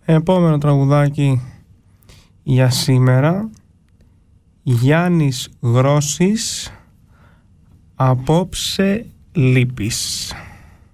Επόμενο τραγουδάκι για σήμερα, Γιάννης Γρόσης, «Απόψε λείπεις».